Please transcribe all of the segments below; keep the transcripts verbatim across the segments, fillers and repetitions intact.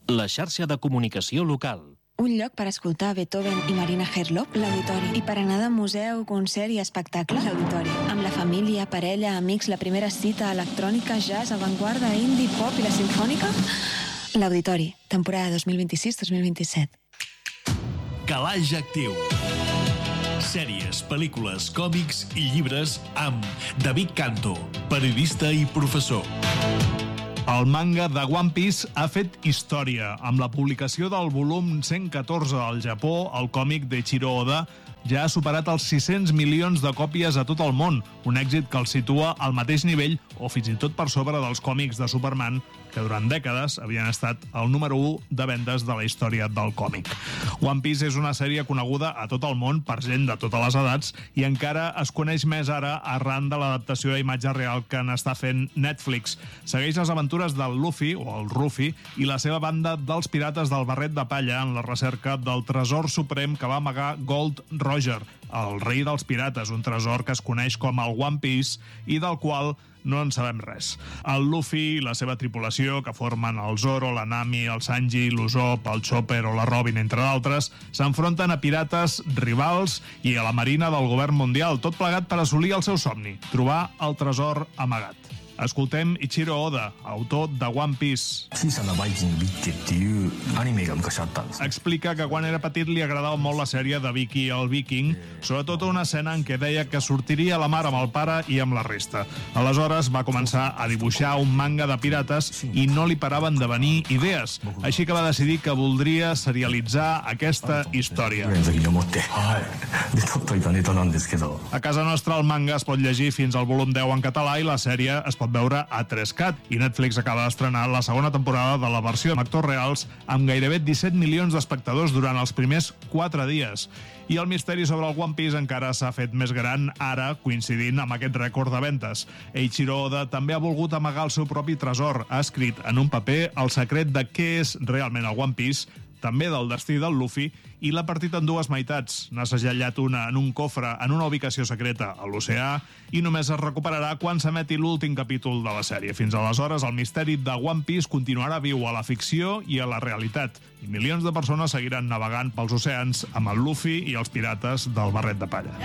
La xarxa de comunicació local. Un lloc per escoltar Beethoven i Marina Herlop, l'Auditori. I per anar de museu, concert i espectacle, l'Auditori. Amb la família, parella, amics, la primera cita, electrònica, jazz, avantguarda, indie, pop i la simfònica, l'Auditori. Temporada dos mil vint-i-sis dos mil vint-i-set. Calaix Actiu. Sèries, pel·lícules, còmics i llibres amb David Canto, periodista i professor. El manga de One Piece ha fet història. Amb la publicació del volum cent catorze al Japó, el còmic d'Eiichiro Oda ja ha superat els sis-cents milions de còpies a tot el món, un èxit que el situa al mateix nivell o fins i tot per sobre dels còmics de Superman, que durant dècades havien estat el número u de vendes de la història del còmic. One Piece és una sèrie coneguda a tot el món per gent de totes les edats i encara es coneix més ara arran de l'adaptació a imatge real que n'està fent Netflix. Segueix les aventures del Luffy, o el Ruffy, i la seva banda dels pirates del barret de palla en la recerca del tresor suprem que va amagar Gold Roger, el rei dels pirates, un tresor que es coneix com el One Piece i del qual no en sabem res. El Luffy i la seva tripulació, que formen el Zoro, la Nami, el Sanji, l'Usopp, el Chopper o la Robin, entre d'altres, s'enfronten a pirates rivals i a la marina del govern mundial, tot plegat per assolir el seu somni, trobar el tresor amagat. Escoltem Eiichiro Oda, autor de One Piece. Explica que quan era petit li agradava molt la sèrie de Vicky el Viking, sobretot una escena en què deia que sortiria a la mar amb el pare i amb la resta. Aleshores va començar a dibuixar un manga de pirates i no li paraven de venir idees, així que va decidir que voldria serialitzar aquesta història. A casa nostra el manga es pot llegir fins al volum deu en català i la sèrie es pot veure a tres cat, i Netflix acaba d'estrenar la segona temporada de la versió amb actors reals amb gairebé disset milions d'espectadors durant els primers quatre dies. I el misteri sobre el One Piece encara s'ha fet més gran ara, coincidint amb aquest rècord de ventes. Eiichiro Oda també ha volgut amagar el seu propi tresor. Ha escrit en un paper el secret de què és realment el One Piece, també del destí del Luffy, i l'ha partit en dues meitats. N'ha segellat una en un cofre en una ubicació secreta a l'oceà i només es recuperarà quan s'emeti l'últim capítol de la sèrie. Fins aleshores, el misteri de One Piece continuarà viu a la ficció i a la realitat, i milions de persones seguiran navegant pels oceans amb el Luffy i els pirates del barret de palla.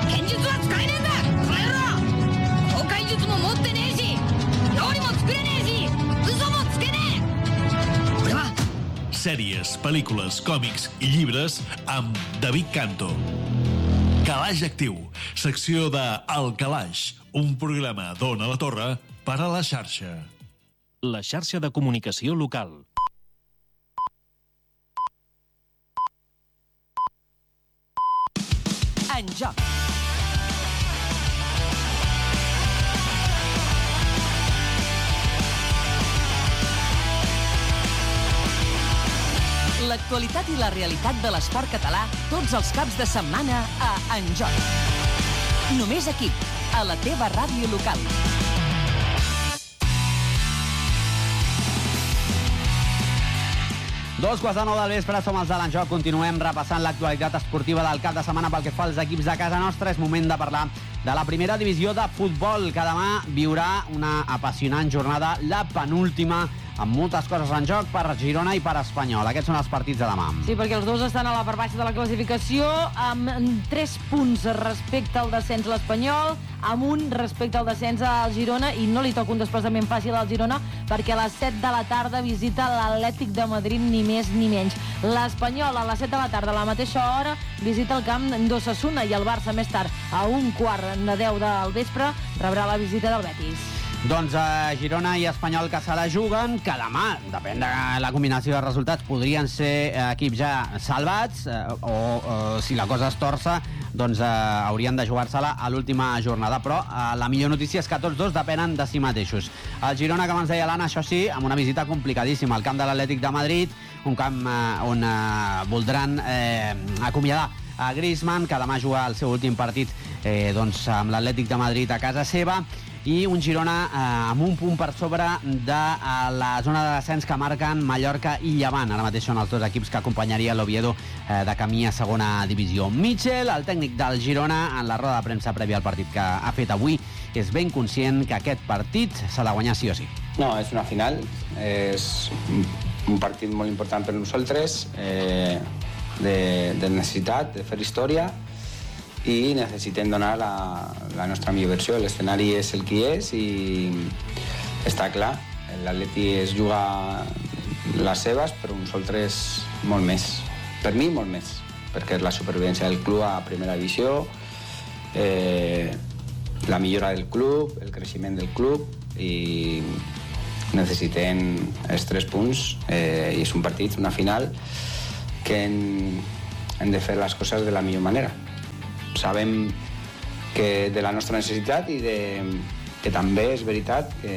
Sèries, pel·lícules, còmics i llibres amb David Canto. Calaix Actiu, secció de El Calaix, un programa d'Ona la Torre per a la xarxa. La xarxa de comunicació local. En joc. L'actualitat i la realitat de l'esport català tots els caps de setmana a En Joc. Només aquí, a la teva ràdio local. Dos quarts de nou del vespre, som els de l'En Joc. Continuem repassant l'actualitat esportiva del cap de setmana pel que fa als equips de casa nostra. És moment de parlar de la primera divisió de futbol, que demà viurà una apassionant jornada, la penúltima, amb moltes coses en joc per Girona i per Espanyol. Aquests són els partits de demà. Sí, perquè els dos estan a la part baixa de la classificació, amb tres punts respecte al descens l'Espanyol, amb un respecte al descens al Girona, i no li toca un desplaçament fàcil al Girona, perquè a les set de la tarda visita l'Atlètic de Madrid, ni més ni menys. L'Espanyol a les set de la tarda, a la mateixa hora, visita el camp d'Osasuna, i el Barça més tard, a un quart de deu del vespre, rebrà la visita del Betis. Doncs eh, Girona i Espanyol que se la juguen, que demà, depèn de la combinació de resultats, podrien ser eh, equips ja salvats, eh, o eh, si la cosa es torça, doncs eh, haurien de jugar-se-la a l'última jornada. Però eh, la millor notícia és que tots dos depenen de si mateixos. El Girona, com ens deia l'Anna, això sí, amb una visita complicadíssima al camp de l'Atlètic de Madrid, un camp eh, on eh, voldran eh, acomiadar a Griezmann, que demà juga el seu últim partit eh, doncs, amb l'Atlètic de Madrid a casa seva, i un Girona eh, amb un punt per sobre de eh, la zona de descens que marquen Mallorca i Llevant. Ara mateix són els dos equips que acompanyaria l'Oviedo eh, de camí a segona divisió. Mitchell, el tècnic del Girona, en la roda de premsa prèvia al partit que ha fet avui, és ben conscient que aquest partit s'ha de guanyar sí o sí. No, és una final, és un partit molt important per nosaltres, eh, de, de necessitat de fer història, i necessitem donar la, la nostra millor versió. L'escenari és el que és i està clar, l'Atleti es juga les seves, però nosaltres molt més. Per mi, molt més, perquè és la supervivència del club a primera divisió, eh, la millora del club, el creixement del club, i necessitem els tres punts, eh, i és un partit, una final, que hem, hem de fer les coses de la millor manera. Sabem que de la nostra necessitat i de, que també és veritat que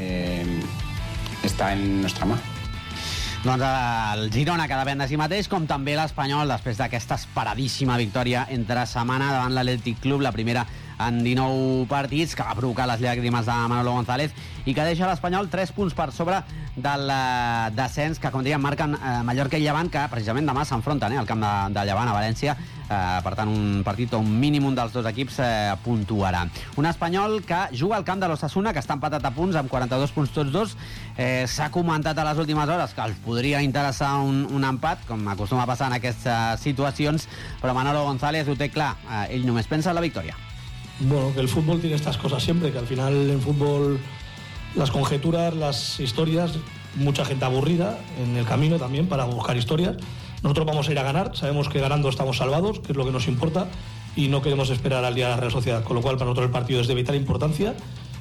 està en nostra mà. Doncs el Girona, que depèn de si mateix, com també l'Espanyol, després d'aquesta esperadíssima victòria entre setmana davant l'Atlètic Club, la primera en dinou partits, que va provocar les llàgrimes de Manolo González i que deixa l'Espanyol tres punts per sobre del eh, descens que, com dèiem, marquen eh, Mallorca i Llevant, que precisament demà s'enfronten eh, al camp de, de Llevant a València. Eh, per tant, un partit on mínim un dels dos equips eh, puntuarà. Un Espanyol que juga al camp de l'Osasuna, que està empatat a punts amb quaranta-dos punts tots dos. Eh, S'ha comentat a les últimes hores que els podria interessar un, un empat, com acostuma a passar en aquestes situacions, però Manolo González ho té clar. Eh, ell només pensa en la victòria. Bueno, que el fútbol tiene estas cosas siempre, que al final en fútbol las conjeturas, las historias, mucha gente aburrida en el camino también para buscar historias. Nosotros vamos a ir a ganar, sabemos que ganando estamos salvados, que es lo que nos importa, y no queremos esperar al día de la Real Sociedad, con lo cual para nosotros el partido es de vital importancia,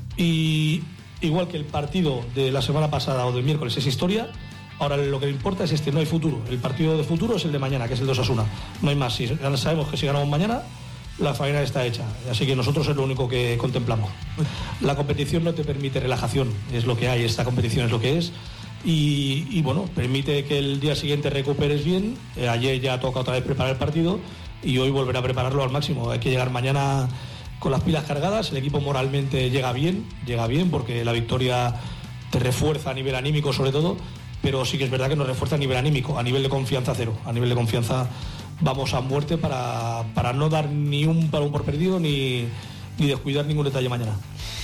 y igual que el partido de la semana pasada o del miércoles es historia, ahora lo que importa es este, no hay futuro, el partido de futuro es el de mañana, que es el de Osasuna, no hay más. Si sabemos que si ganamos mañana, la faena está hecha, así que nosotros es lo único que contemplamos. La competición no te permite relajación, es lo que hay, esta competición es lo que es, y, y bueno, permite que el día siguiente recuperes bien. Eh, ayer ya toca otra vez preparar el partido y hoy volver a prepararlo al máximo. Hay que llegar mañana con las pilas cargadas, el equipo moralmente llega bien, llega bien porque la victoria te refuerza a nivel anímico sobre todo, pero sí que es verdad que nos refuerza a nivel anímico, a nivel de confianza cero, a nivel de confianza vamos a muerte para, para no dar ni un balón por perdido ni, ni descuidar ningún detalle mañana.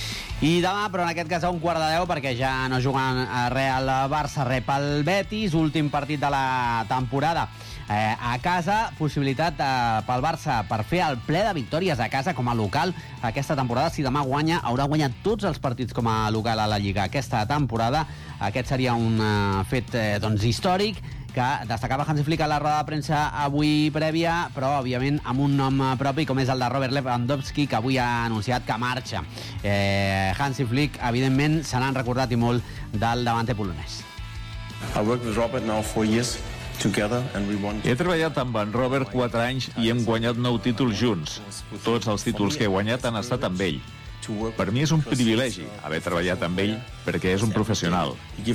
I demà, però en aquest cas a un quart de deu, perquè ja no juguen a Real Barça, rep el Betis, últim partit de la temporada eh, a casa, possibilitat eh, pel Barça per fer el ple de victòries a casa com a local aquesta temporada. Si demà guanya, haurà guanyat tots els partits com a local a la Lliga aquesta temporada. Aquest seria un eh, fet eh, doncs, històric, que destacava Hansi Flick a la roda de premsa avui prèvia, però, òbviament, amb un nom propi, com és el de Robert Lewandowski, que avui ha anunciat que marxa. Eh, Hansi Flick, evidentment, se n'han recordat i molt del davanter polonès. I worked with Robert now four years together and we won. He treballat amb en Robert quatre anys i hem guanyat nou títols junts. Tots els títols que he guanyat han estat amb ell. Per mi és un privilegi haver treballat amb ell perquè és un professional.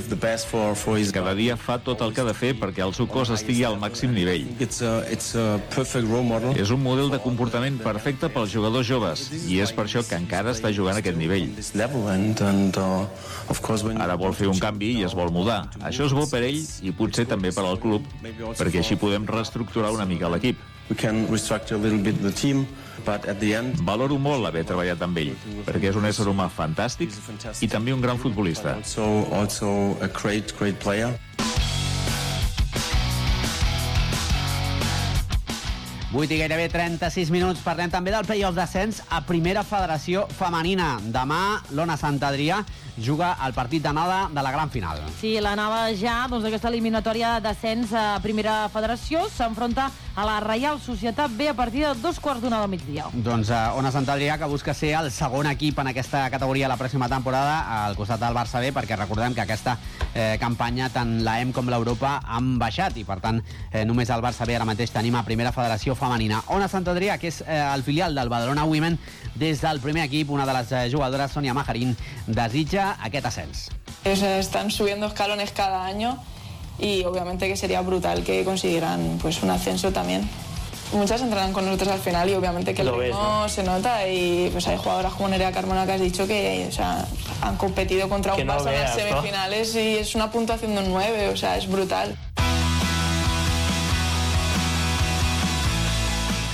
Cada dia fa tot el que ha de fer perquè el seu cos estigui al màxim nivell. És un model de comportament perfecte pels jugadors joves i és per això que encara està jugant a aquest nivell. Ara vol fer un canvi i es vol mudar. Això és bo per ell i potser també per al club, perquè així podem reestructurar una mica l'equip. Valoro molt haver treballat amb ell, perquè és un ésser humà fantàstic i també un gran futbolista. vuit i gairebé trenta-sis minuts. Parlem també del play-off d'ascens a Primera Federació Femenina. Demà l'Ona Sant Adrià juga el partit d'anada de la gran final. Sí, l'anada ja doncs, d'aquesta eliminatòria d'ascens a Primera Federació s'enfronta a la Reial Societat B a partir de dos quarts d'una del migdia. Doncs uh, Ona Sant Adrià, que busca ser el segon equip en aquesta categoria la pròxima temporada al costat del Barça B, perquè recordem que aquesta eh, campanya tant la E M com l'Europa han baixat i per tant eh, només el Barça B ara mateix tenim a Primera Federació Femenina. Ona Sant Adrià, que és eh, el filial del Badalona Women, des del primer equip, una de les eh, jugadores, Sonia Majarín, desitja aquest ascens. Están subiendo escalones cada año y obviamente que sería brutal que consiguieran pues, un ascenso también. Muchas entrarán con nosotros al final y obviamente que el ritmo ¿no? se nota y pues hay jugadoras como Nerea Carmona que has dicho que o sea, han competido contra un Barça en las semifinales ¿no? y es una puntuación de un nueve, o sea, es brutal.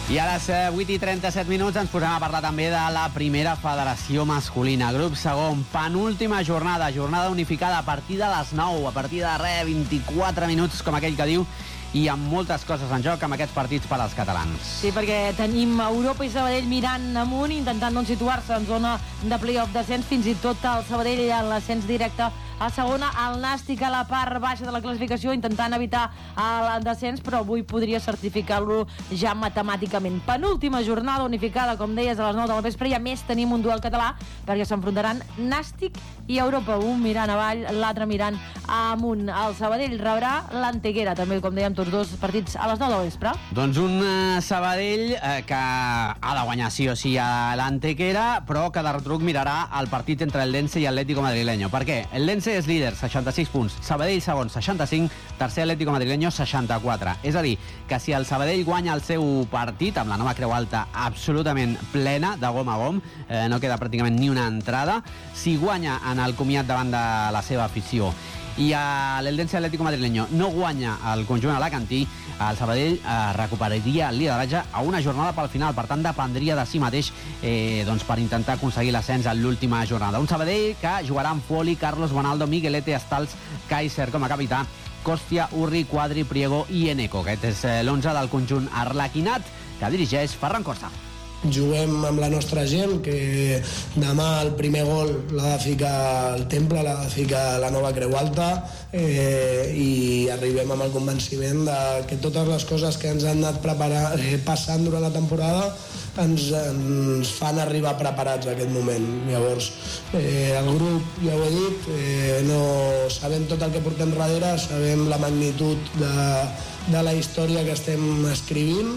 I a les vuit i trenta-set minuts ens posem a parlar també de la primera federació masculina. Grup segon, penúltima jornada, jornada unificada a partir de les nou, a partir de res, vint-i-quatre minuts, com aquell que diu, i amb moltes coses en joc amb aquests partits per als catalans. Sí, perquè tenim Europa i Sabadell mirant amunt, intentant no situar-se en zona de play-off descens, fins i tot el Sabadell en l'ascens directe a segona, el Nàstic a la part baixa de la classificació, intentant evitar el descens, però avui podria certificar-lo ja matemàticament. Penúltima jornada unificada, com deies, a les nou del vespre, i a més tenim un duel català, perquè s'enfrontaran Nàstic i Europa, un mirant avall, l'altre mirant amunt. El Sabadell rebrà l'Antequera, també, com dèiem, tots dos partits a les nou del vespre. Doncs un uh, Sabadell uh, que ha de guanyar sí o sí a l'Antequera, però que de retruc mirarà el partit entre el Lense i Atlético Madrileño. Per què? El Lense és líder, seixanta-sis punts. Sabadell segon, seixanta-cinc. Tercer, Atlético Madrileño, seixanta-quatre. És a dir, que si el Sabadell guanya el seu partit, amb la nova Creu Alta absolutament plena, de gom a gom, eh, no queda pràcticament ni una entrada, si guanya en el comiat davant de la seva afició i l'Eldense Atlético Madrileño no guanya el conjunt alacantí, el Sabadell eh, recuperaria el lideratge a una jornada pel final, per tant dependria de si mateix eh, doncs per intentar aconseguir l'ascens en l'última jornada. Un Sabadell que jugarà amb Foli, Carlos Bonaldo, Miguelete, Estals, Kaiser com a capità, Costia, Urri, Quadri, Priego i Eneco. Aquest és eh, l'onze del conjunt arlequinat que dirigeix Ferran Costa. Juguem amb la nostra gent, que demà el primer gol l'ha de ficar el Temple, l'ha de ficar la nova Creu Alta, eh, i arribem amb el convenciment de que totes les coses que ens han anat preparar, eh, passant durant la temporada ens, ens fan arribar preparats a aquest moment. Llavors, eh, el grup, ja ho he dit, eh, no sabem tot el que portem darrere, sabem la magnitud de, de la història que estem escrivint,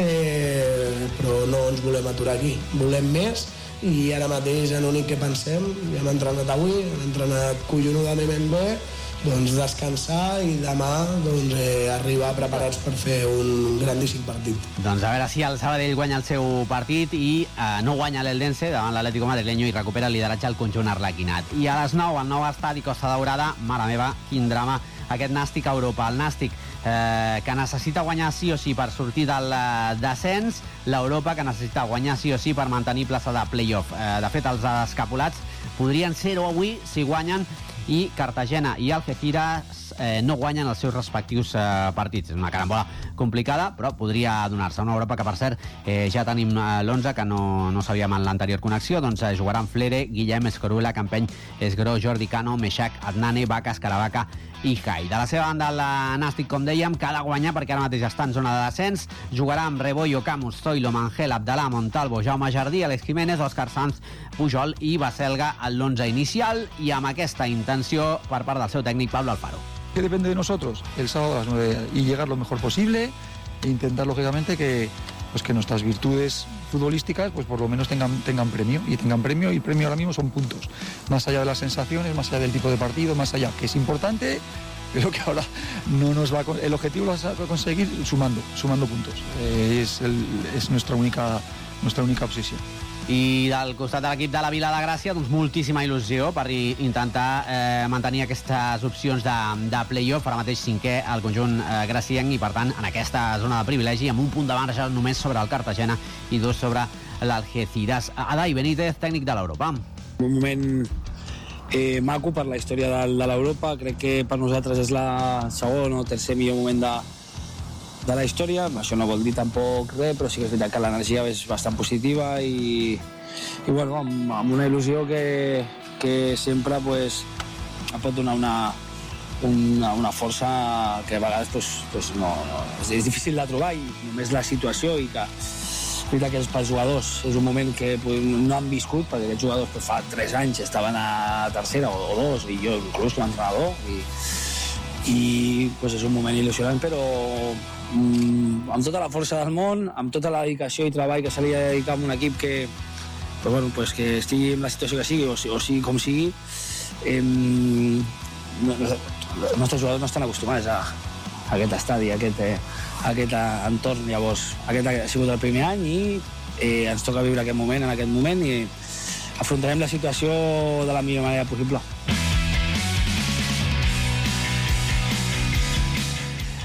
Eh, però no ens volem aturar aquí, volem més, i ara mateix en l'únic que pensem, ja hem entrenat avui, hem entrenat collonudament bé, doncs descansar i demà doncs, eh, arribar preparats per fer un grandíssim partit. Doncs a veure si el Sabadell guanya el seu partit i eh, no guanya l'Eldense davant l'Atlético Madrileño i recupera el lideratge al conjunt arlequinat. I a les nou, al nou estadi Costa Daurada, mare meva, quin drama, aquest Nàstic a Europa. El Nàstic eh, que necessita guanyar sí o sí per sortir del eh, descens, l'Europa que necessita guanyar sí o sí per mantenir plaça de play-off. Eh, de fet, els escapulats podrien ser-ho avui si guanyen, i Cartagena i Algeciras eh, no guanyen els seus respectius eh, partits. És una carambola complicada, però podria donar-se. Una Europa que, per cert, eh, ja tenim eh, l'onze, que no, no sabíem en l'anterior connexió, doncs eh, jugaran Flere, Guillem, Escorula, Campeny, Esgró, Jordi Cano, Meixac, Adnane, Vacas, Caravaca i Jai. De la seva banda, el Nàstic, com dèiem, que ha de guanyar perquè ara mateix està en zona de descens. Jugarà amb Rebollo, Camus, Zoilo, Mangel, Abdalà, Montalvo, Jaume Jardí, Alex Jiménez, Òscar Sanz, Pujol i Baselga en l'onze inicial, i amb aquesta intenció per part del seu tècnic Pablo Alfaro. Que depende de nosotros el sábado a las nueve y llegar lo mejor posible e intentar lógicamente que, pues, que nuestras virtudes futbolísticas pues por lo menos tengan, tengan premio y tengan premio, y el premio ahora mismo son puntos, más allá de las sensaciones, más allá del tipo de partido, más allá, que es importante, pero que ahora no nos va a, el objetivo lo vas a conseguir sumando, sumando puntos, eh, es, el, es nuestra única, nuestra única obsesión. I del costat de l'equip de la Vila de Gràcia, doncs moltíssima il·lusió per intentar eh, mantenir aquestes opcions de, de play-off. Ara mateix cinquè el conjunt eh, gracienc, i per tant en aquesta zona de privilegi, amb un punt de marge només sobre el Cartagena i dos sobre l'Algeciras. Adai Benítez, tècnic de l'Europa. Un moment eh, maco per la història de, de l'Europa. Crec que per nosaltres és la segon o tercer millor moment de de la història. Això no vol dir tampoc res, però sí que és veritat que l'energia és bastant positiva i, i bueno, amb, amb una il·lusió que, que sempre pues, pot donar una, una, una força que a vegades pues, pues no, no, és difícil de trobar, i només la situació, i que és veritat que pels jugadors és un moment que pues, no han viscut, perquè aquests jugadors pues, fa tres anys estaven a tercera o, o dos, i jo inclús com a entrenador, i, i pues, és un moment il·lusionant, però Mm, amb tota la força del món, amb tota la dedicació i treball que se li ha de dedicar a un equip que, però, bueno, pues que estigui en la situació que sigui, o, o sigui com sigui, eh, els nostres jugadors no estan acostumats a, a aquest estadi, a aquest, eh, a aquest entorn. Llavors, aquest ha sigut el primer any i eh, ens toca viure aquest moment en aquest moment, i afrontarem la situació de la millor manera possible.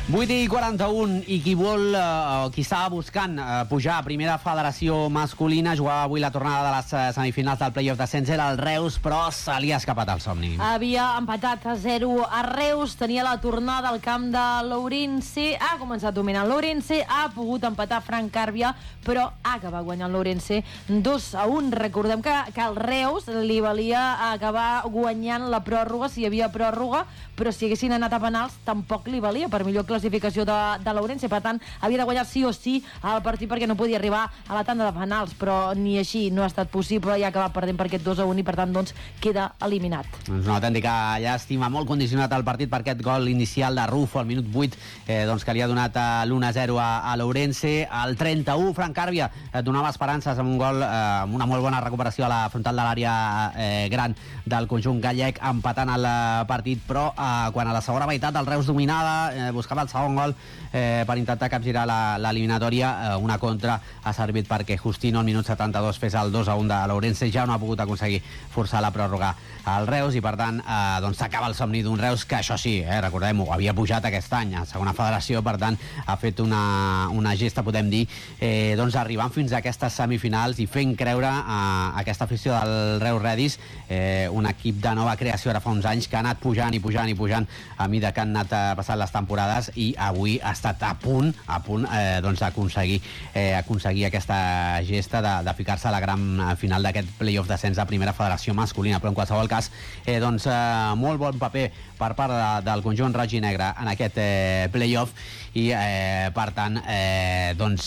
vuit i quaranta-un, i qui vol, eh, qui estava buscant eh, pujar a primera federació masculina, jugava avui la tornada de les eh, semifinals del play-off d'ascens, era el Reus, però se li ha escapat el somni. Havia empatat a zero a Reus, tenia la tornada al camp de l'Ourense, ha començat dominant l'Ourense, ha pogut empatar Frank Càrbia, però ha acabat guanyant l'Ourense dos a un. Recordem que, que al Reus li valia acabar guanyant la pròrroga, si hi havia pròrroga, però si haguessin anat a penals tampoc li valia per millor classificació de, de l'Ourense. Per tant, havia de guanyar sí o sí el partit perquè no podia arribar a la tanda de penals, però ni així no ha estat possible i ha acabat perdent per aquest dos a un i per tant doncs queda eliminat. Doncs una autèntica llàstima, molt condicionat el partit per aquest gol inicial de Rufo al minut vuit, eh, doncs que li ha donat l'un a zero a, a l'Ourense. Al trenta-u, Frank Càrbia eh, donava esperances amb un gol, eh, amb una molt bona recuperació a la frontal de l'àrea eh, gran del conjunt gallec, empatant el partit, però eh, quan a la segona meitat el Reus dominava, eh, buscava el segon gol eh, per intentar capgirar l'eliminatòria, eh, una contra ha servit perquè Justino al minut setanta-dos fes el dos a un de l'Ourense, ja no ha pogut aconseguir forçar la pròrroga al Reus i per tant eh, doncs s'acaba el somni d'un Reus que, això sí, eh, recordem-ho, havia pujat aquest any a segona federació, per tant ha fet una, una gesta, podem dir, eh, doncs arribant fins a aquestes semifinals i fent creure a aquesta afició del Reus Redis, eh, un equip de nova creació ara fa uns anys que ha anat pujant i pujant i pujant a mida que han anat eh, passant les temporades, i avui ha estat a punt a punt eh, doncs d'aconseguir eh, aconseguir aquesta gesta de, de ficar-se a la gran final d'aquest play-off d'ascens de primera federació masculina. Però en qualsevol cas, eh, doncs eh, molt bon paper per part de, del conjunt roig i negre en aquest eh, play-off, i eh, per tant eh, doncs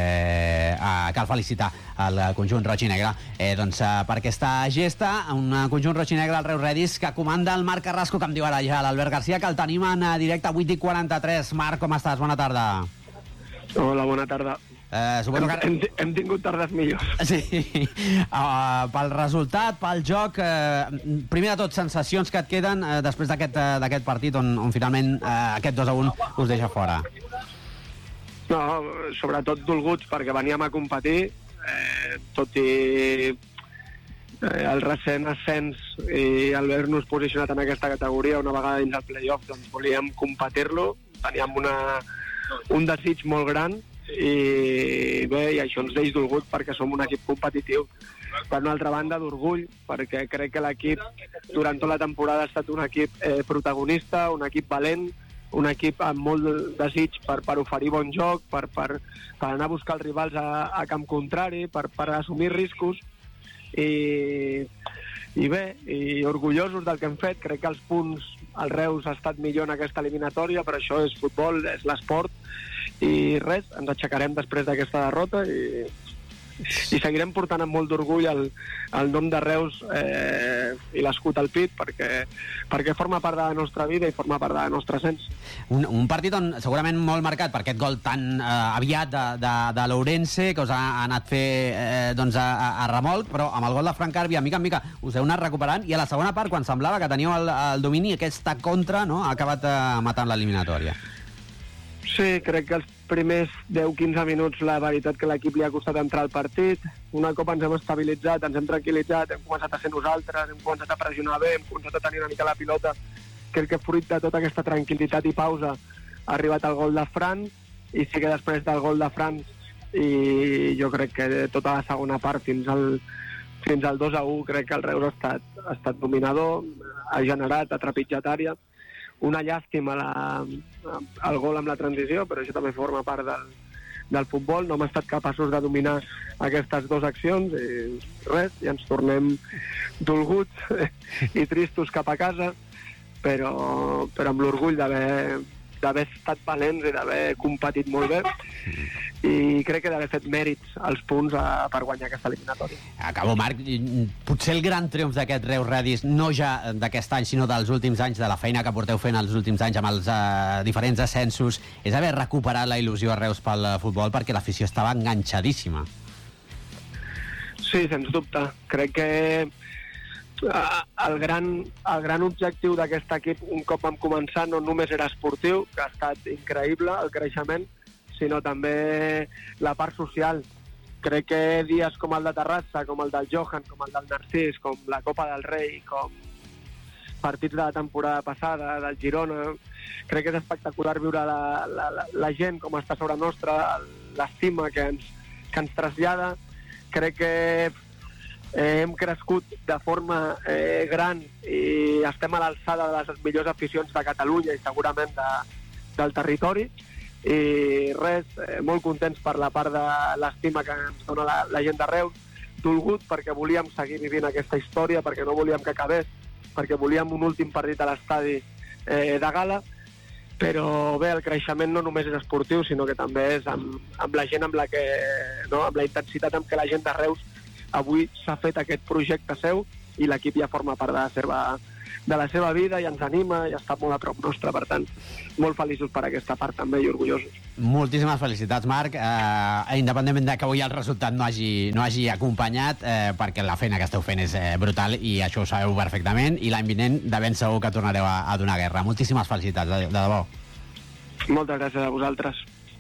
eh, cal felicitar el conjunt roig i negre eh, doncs, eh, per aquesta gesta, un conjunt roig i negre al Reus Redis que comanda el Marc Carrasco, que em diu ara ja l'Albert Garcia, que el tenim en directe a vuit i quaranta-tres. Marc, com estàs? Bona tarda. Hola, bona tarda. Eh, suposo que... hem, hem tingut tardes millors. Sí, uh, pel resultat, pel joc, uh, primer de tot, sensacions que et queden uh, després d'aquest uh, d'aquest partit on, on finalment uh, aquest dos a un us deixa fora. No, sobretot dolguts perquè veníem a competir, eh, tot i eh, el recent ascens i haver-nos posicionat en aquesta categoria una vegada dins el play-off, doncs volíem competir-lo, teníem una, un desig molt gran, i bé, i això ens deix dolgut perquè som un equip competitiu. Per una altra banda, d'orgull, perquè crec que l'equip durant tota la temporada ha estat un equip eh, protagonista, un equip valent, un equip amb molt desig per, per oferir bon joc, per, per, per anar a buscar els rivals a, a camp contrari, per, per assumir riscos, i, i bé, i orgullosos del que hem fet. Crec que els punts, el Reus ha estat millor en aquesta eliminatòria, però això és futbol, és l'esport, i res, ens aixecarem després d'aquesta derrota i, i seguirem portant amb molt d'orgull el, el nom de Reus eh, i l'escut al pit, perquè, perquè forma part de la nostra vida i forma part de la nostra essència. Un, un partit on segurament molt marcat per aquest gol tan eh, aviat de, de, de l'Ourense, que us ha, ha anat fer eh, doncs a, a remolc, però amb el gol de Frank Càrbia, mica en mica, us heu anat recuperant, i a la segona part, quan semblava que teníeu el, el domini, aquesta contra, no?, ha acabat eh, matant l'eliminatòria. Sí, crec que els primers deu quinze minuts la veritat que l'equip li ha costat entrar al partit. Una cop ens hem estabilitzat, ens hem tranquil·litzat, hem començat a ser nosaltres, hem començat a pressionar bé, hem començat a tenir una mica la pilota. Crec que fruit de tota aquesta tranquil·litat i pausa ha arribat el gol de Fran, i sí que després del gol de Fran, i jo crec que tota la segona part fins al, fins al dos a u crec que el Reus ha estat, ha estat dominador, ha generat, ha trepitjat àrea. Una llàstima la, el gol amb la transició, però això també forma part del, del futbol. No hem estat capaços de dominar aquestes dues accions i res, i ens tornem dolguts i tristos cap a casa, però, però amb l'orgull d'haver d'haver estat valents i d'haver competit molt bé, i crec que d'haver fet mèrits als punts a, per guanyar aquesta eliminatòria. Acabo, Marc. Potser el gran triomf d'aquest Reus Redis, no ja d'aquest any, sinó dels últims anys, de la feina que porteu fent els últims anys amb els uh, diferents ascensos, és haver recuperat la il·lusió a Reus pel futbol, perquè l'afició estava enganxadíssima. Sí, sens dubte. Crec que el gran, el gran objectiu d'aquest equip, un cop vam començar, no només era esportiu, que ha estat increïble el creixement, sinó també la part social. Crec que dies com el de Terrassa, com el del Johan, com el del Narcís, com la Copa del Rei, com, partits de la temporada passada, del Girona. Crec que és espectacular viure la, la, la, la gent com està sobre nostra, l'estima que ens, que ens trasllada. Crec que eh, hem crescut de forma eh, gran i estem a l'alçada de les millors aficions de Catalunya i segurament de, del territori. I res, eh, molt contents per la part de l'estima que ens dona la, la gent de Reus, dolgut perquè volíem seguir vivint aquesta història, perquè no volíem que acabés, perquè volíem un últim partit a l'estadi eh, de gala, però bé, el creixement no només és esportiu, sinó que també és amb, amb la gent amb la que, no, amb la intensitat amb què la gent de Reus avui s'ha fet aquest projecte seu i l'equip ja forma part de la seva, de la seva vida i ens anima i està molt a prop nostre, per tant, molt feliços per aquesta part també i orgullosos. Moltíssimes felicitats, Marc, eh, independentment de que avui el resultat no hagi, no hagi acompanyat, eh, perquè la feina que esteu fent és eh, brutal i això ho sabeu perfectament, i l'any vinent de ben segur que tornareu a, a donar guerra. Moltíssimes felicitats, de, de debò. Moltes gràcies a vosaltres.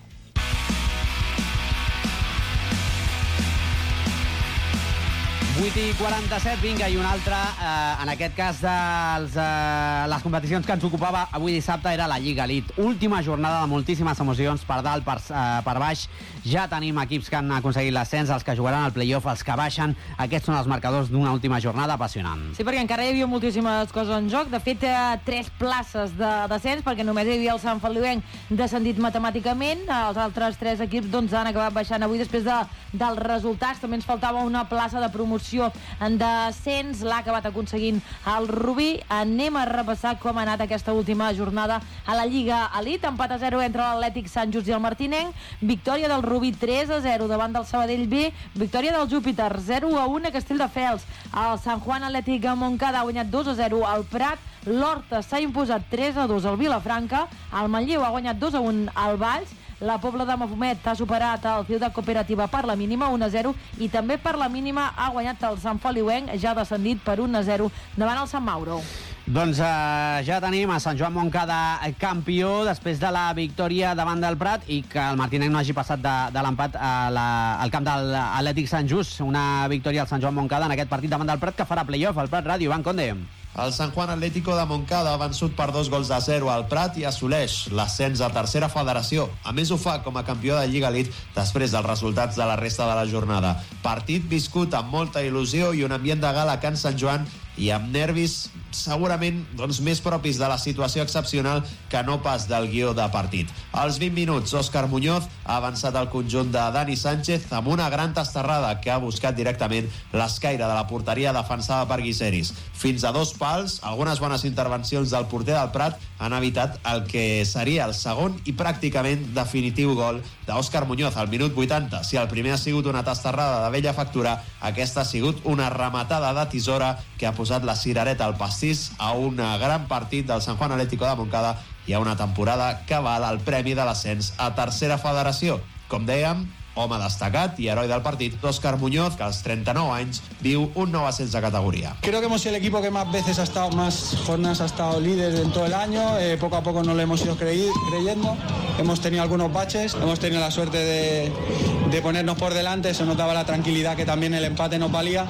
vuit i quaranta-set, vinga, i un altre, eh, en aquest cas dels, eh, les competicions que ens ocupava avui dissabte era la Lliga Elite. Última jornada de moltíssimes emocions, per dalt, per, eh, per baix. Ja tenim equips que han aconseguit l'ascens, els que jugaran al play-off, els que baixen. Aquests són els marcadors d'una última jornada apassionant. Sí, perquè encara hi havia moltíssimes coses en joc. De fet, eh, tres places de descens, perquè només hi havia el Sant Feliuenc descendit matemàticament. Els altres tres equips doncs, han acabat baixant avui després de, dels resultats. També ens faltava una plaça de promoció en descens, l'ha acabat aconseguint el Rubí. Anem a repassar com ha anat aquesta última jornada a la Lliga Elite. Empat a zero entre l'Atlètic Sant Just i el Martinenc, victòria del Rubí tres a zero davant del Sabadell B, victòria del Júpiter zero a un a Castelldefels. El Sant Juan Atlètic a Montcada ha guanyat dos a zero al Prat, l'Horta s'ha imposat tres a dos al Vilafranca, el Manlleu ha guanyat dos a un al Valls, la Pobla de Mafumet ha superat el Ciutat Cooperativa per la mínima, un a zero, i també per la mínima ha guanyat el Sant Feliuenc, ja descendit per un a zero davant el Sant Mauro. Doncs eh, ja tenim a Sant Joan Montcada campió després de la victòria davant del Prat i que el Martinenc no hagi passat de, de l'empat al camp de l'Atlètic Sant Just. Una victòria al Sant Joan Montcada en aquest partit davant del Prat que farà play-off al Prat Ràdio. Ivan Conde. El San Juan Atlético de Montcada ha vençut per dos gols a zero al Prat i assoleix l'ascens a tercera federació. A més, ho fa com a campió de Lliga Elite després dels resultats de la resta de la jornada. Partit viscut amb molta il·lusió i un ambient de gala a Can Sant Joan i amb nervis segurament doncs, més propis de la situació excepcional que no pas del guió de partit. Als vint minuts, Òscar Muñoz ha avançat el conjunt de Dani Sánchez amb una gran tastarrada que ha buscat directament l'escaire de la porteria defensada per Guiseris. Fins a dos pals, algunes bones intervencions del porter del Prat han evitat el que seria el segon i pràcticament definitiu gol d'Òscar Muñoz al minut vuitanta. Si el primer ha sigut una tastarrada de vella factura, aquesta ha sigut una rematada de tisora que ha posat la cirereta al pastís a un gran partit del San Juan Atlético de Montcada i a una temporada que val el premi de l'ascens a tercera federació. Com dèiem, home destacat y héroe del partido, Óscar Muñoz, que als treinta-nou anys viu un nou ascens de categoría. Creo que hemos sido el equipo que más veces ha estado, más jornadas ha estado líder en todo el año. Eh, poco a poco nos lo hemos ido creí, creyendo. Hemos tenido algunos baches, hemos tenido la suerte de, de ponernos por delante. Se notaba la tranquilidad que también el empate nos valía.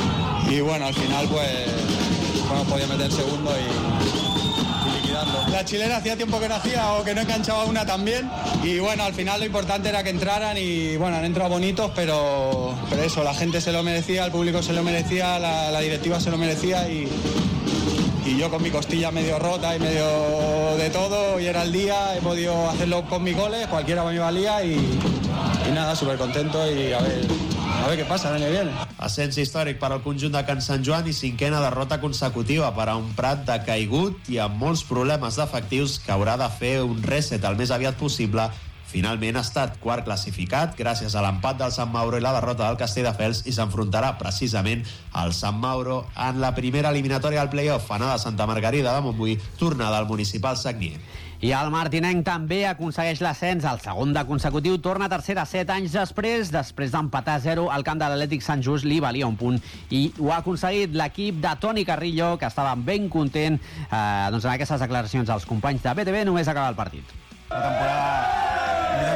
Y bueno, al final pues hemos podido meter el segundo y, y liquidarlo. La chilena hacía tiempo que no hacía o que no enganchaba una también. Y bueno, al final lo importante era que entraran y bueno, han entrado bonitos, pero, pero eso, la gente se lo merecía, el público se lo merecía, la, la directiva se lo merecía y, y yo con mi costilla medio rota y medio de todo, hoy era el día, he podido hacerlo con mis goles, cualquiera me valía y, y nada, súper contento y a ver... A ver què passa l'any que viene. Ascens històric per al conjunt de Can Sant Joan i cinquena derrota consecutiva per a un Prat decaigut i amb molts problemes d'efectius que haurà de fer un reset el més aviat possible. Finalment ha estat quart classificat gràcies a l'empat del Sant Mauro i la derrota del Castelldefels i s'enfrontarà precisament al Sant Mauro en la primera eliminatòria al play-off, anada a Santa Margarida de Montbui, tornada al municipal Sagnier. I el Martinenc també aconsegueix l'ascens, el segon de consecutiu, torna a tercera set anys després, després d'empatar a zero al camp de l'Atlètic Sant Just, li valia un punt, i ho ha aconseguit l'equip de Toni Carrillo, que estava ben content eh, doncs en aquestes declaracions als companys de B T V, només acaba el partit. La temporada, la veritat és que hem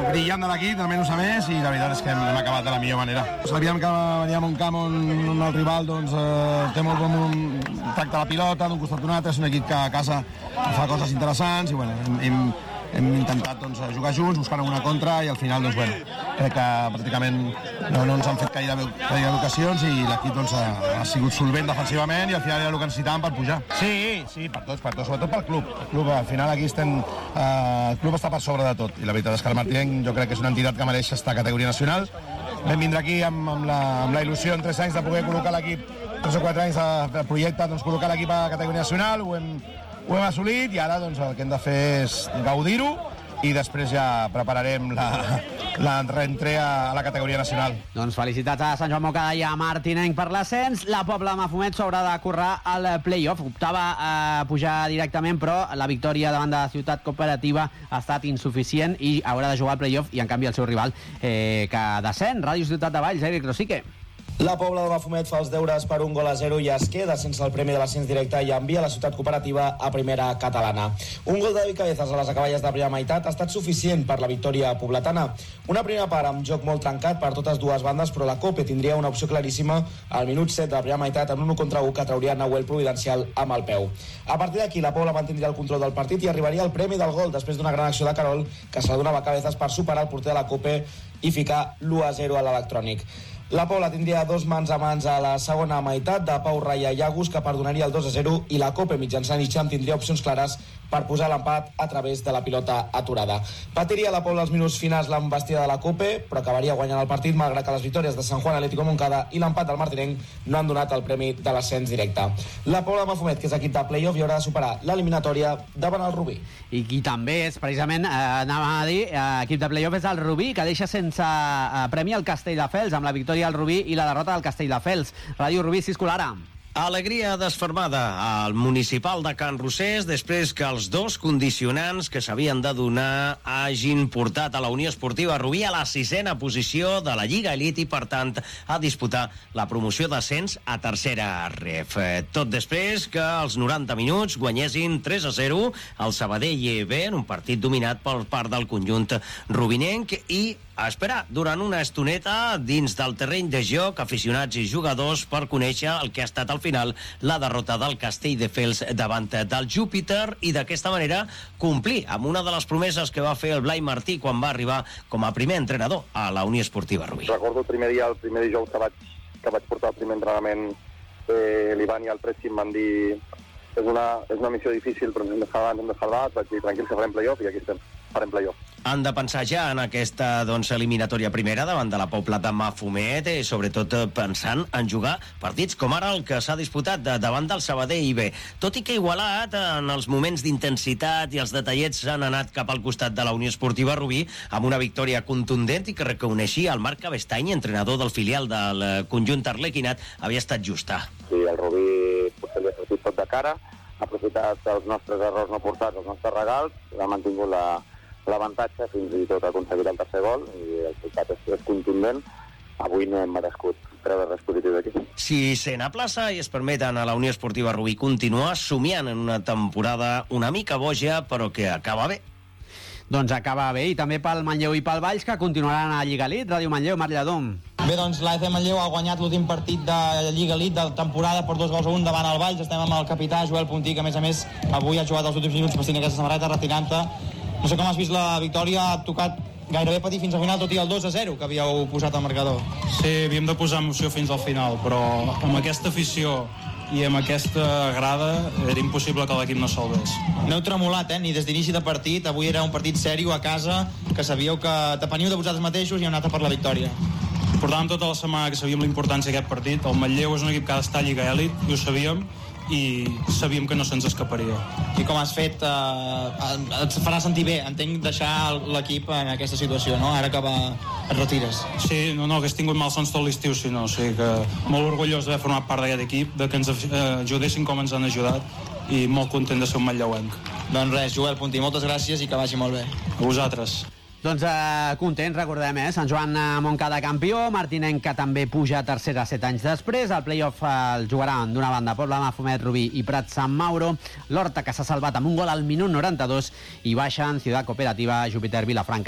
brillant de l'equip, del menys a més, i la veritat és que hem, hem acabat de la millor manera. Sabíem que veníem a un camp on, on el rival doncs, eh, té molt bon un, tracte la pilota d'un costat d'un altre, és un equip que a casa fa coses interessants i bueno, hem, hem, hem intentat doncs, jugar junts, buscar alguna contra i al final doncs, bueno, crec que pràcticament no, no ens han fet gaire, gaire ocasions i l'equip doncs, ha, ha sigut solvent defensivament i al final era el que necessitàvem per pujar. Sí, sí, per tots, per tots, sobretot pel club. El club al final aquí estem, eh, el club està per sobre de tot i la veritat és que el Martinenc jo crec que és una entitat que mereix estar a categoria nacional. Vam vindre aquí amb, amb, la, amb la il·lusió en tres anys de poder col·locar l'equip, tres o quatre anys de, de projecte, doncs, col·locar l'equip a categoria nacional, ho hem, ho hem assolit i ara doncs, el que hem de fer és gaudir-ho i després ja prepararem la, la reentrée a la categoria nacional. Doncs felicitats a Sant Joan Montcada i a Martinenc per l'ascens. La Pobla de Mafumet s'haurà de currar al play-off. Optava a pujar directament, però la victòria davant de Ciutat Cooperativa ha estat insuficient i haurà de jugar al play-off i en canvi el seu rival eh, que descén, Ràdio Ciutat de Valls, Eric Rosique. La Pobla de Mafumet fa els deures per un gol a zero i es queda sense el premi de l'ascens directe i envia la Ciutat Cooperativa a primera catalana. Un gol de David Cabezas a les acaballes de primera meitat ha estat suficient per la victòria pobletana. Una primera part amb joc molt trencat per totes dues bandes, però la Cope tindria una opció claríssima al minut set de la primera meitat en un u contra u que trauria Nahuel Providencial amb el peu. A partir d'aquí, la Pobla mantindria el control del partit i arribaria al premi del gol després d'una gran acció de Carol que se la donava a Cabezas per superar el porter de la Cope i ficar l'u a zero a l'electrònic. La Pobla tindria dos mans a mans a la segona meitat de Pau Raya i Agus, que perdonaria el dos a zero, i la Cope mitjançant Ixam tindria opcions clares per posar l'empat a través de la pilota aturada. Patiria la Pobla als minuts finals l'embestida de la Cope, però acabaria guanyant el partit, malgrat que les victòries de Sant Juan Atlético Montcada i l'empat del Martinenc no han donat el premi de l'ascens directe. La Pobla de Mafumet, que és equip de play-off, i haurà de superar l'eliminatòria davant el Rubí. I qui també és, precisament, eh, anàvem a dir, eh, equip de play-off és el Rubí, que deixa sense eh, premi el Castelldefels, amb la victòria del Rubí i la derrota del Castelldefels. Ràdio Rubí, Cisco Lara. Alegria desfermada al municipal de Can Rosés després que els dos condicionants que s'havien de donar hagin portat a la Unió Esportiva Rubí a la sisena posició de la Lliga Elite i, per tant, a disputar la promoció d'ascens a tercera ref. Tot després que als noranta minuts guanyessin tres a zero el Sabadell B en un partit dominat per part del conjunt rubinenc i a esperar durant una estoneta dins del terreny de joc aficionats i jugadors per conèixer el que ha estat al final la derrota del Castelldefels davant del Júpiter i d'aquesta manera complir amb una de les promeses que va fer el Blai Martí quan va arribar com a primer entrenador a la Unió Esportiva Rubí. Recordo el primer dia, el primer dijous que vaig, que vaig portar el primer entrenament, eh, l'Ivan i el Preci em van dir és una, és una missió difícil però hem de salvar, hem de salvar, vaig dir tranquils que farem play-off i aquí estem, farem play-off. Han de pensar ja en aquesta doncs, eliminatòria primera davant de la Pobla de Mafumet, i sobretot pensant en jugar partits com ara el que s'ha disputat de, davant del Sabadell B. Tot i que igualat en els moments d'intensitat i els detallets s'han anat cap al costat de la Unió Esportiva Rubí amb una victòria contundent i que reconeixia el Marc Cabestany, entrenador del filial del conjunt arlequinat, havia estat justa. Sí, el Rubí potser li ha sortit tot de cara, ha aprofitat els nostres errors no portats, els nostres regals, ha mantingut la l'avantatge, fins i tot ha aconseguit el tercer gol i el resultat és, és contundent. Avui no hem merescut treure res positiu d'aquí. Si sent a plaça i es permeten a la Unió Esportiva Rubí continuar somiant en una temporada una mica boja, però que acaba bé. Doncs acaba bé, i també pel Manlleu i pel Valls, que continuaran a Lliga Elite. Ràdio Manlleu, Marc Lladó. Bé, doncs l'A F Manlleu ha guanyat l'últim partit de Lliga Elite de temporada per dos gols a un davant el Valls. Estem amb el capità Joel Puntí, que a més a més avui ha jugat els últims minuts vestint aquesta samarreta, retirant-te. No sé com has vist la victòria, ha tocat gairebé patir fins al final, tot i el dos a zero que havíeu posat al marcador. Sí, havíem de posar emoció fins al final, però amb aquesta afició i amb aquesta grada era impossible que l'equip no salvés. No heu tremolat, eh? Ni des d'inici de partit. Avui era un partit seriós a casa, que sabíeu que depeniu de vosaltres mateixos i heu anat a per la victòria. Portàvem tota la setmana que sabíem la importància d'aquest partit. El Manlleu és un equip que ha d'estar a Lliga Elite, i ho sabíem, i sabíem que no se'ns escaparia. I com has fet, eh, et farà sentir bé, entenc, deixar l'equip en aquesta situació, no? Ara que va, et retires. Sí, no, no, hagués tingut malsons tot l'estiu, si no, o sigui que molt orgullós d'haver format part d'aquest equip, de que ens ajudessin com ens han ajudat, i molt content de ser un manlleuenc. Doncs res, Joel Puntí, moltes gràcies i que vagi molt bé. A vosaltres. Doncs eh, contents, recordem, eh? Sant Joan Montcada campió, Martinenc que també puja a tercera set anys després, el play-off eh, el jugaran d'una banda Pobla de Mafumet, Rubí i Prat Sant Mauro, l'Horta que s'ha salvat amb un gol al minut noranta-dos i baixen Ciutat Cooperativa, Júpiter, Vilafranca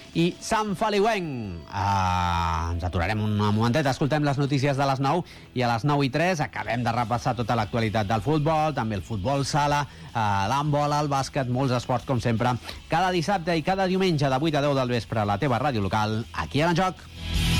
i Sant Feliuenc. Uh, ens aturarem un momentet, escoltem les notícies de les nou i a les nou i tres acabem de repassar tota l'actualitat del futbol, també el futbol sala, uh, l'handbol, el bàsquet, molts esports com sempre, cada dissabte i cada diumenge de vuit a deu del vespre a la teva ràdio local, aquí a l'En Joc.